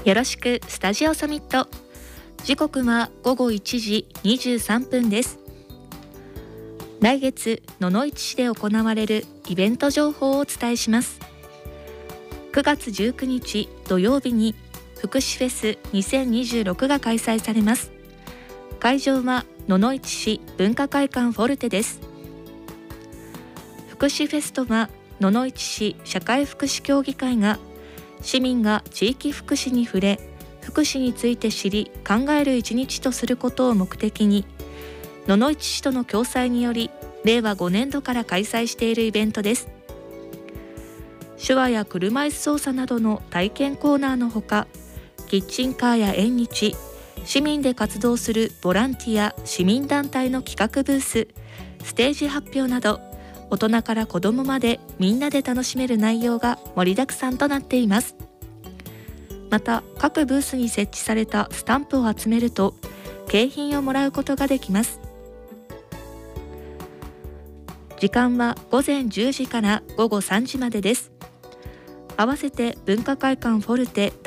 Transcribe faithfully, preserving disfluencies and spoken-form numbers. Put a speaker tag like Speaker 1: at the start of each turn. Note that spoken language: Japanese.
Speaker 1: よろしくスタジオサミット。時刻はごごいちじにじゅうさんぷんです。来月野々市市で行われるイベント情報をお伝えします。くがつじゅうくにち土曜日に福祉フェスにせんにじゅうろくが開催されます。会場は野々市市文化会館フォルテです。福祉フェスとは野々市市社会福祉協議会が市民が地域福祉に触れ、福祉について知り考える一日とすることを目的に、野々市市との共催によりれいわごねんどから開催しているイベントです。手話や車椅子操作などの体験コーナーのほか、キッチンカーや縁日、市民で活動するボランティア市民団体の企画ブース、ステージ発表など、大人から子どもまでみんなで楽しめる内容が盛りだくさんとなっています。また各ブースに設置されたスタンプを集めると景品をもらうことができます。時間はごぜんじゅうじからごごさんじまでです。合わせて文化会館フォルテ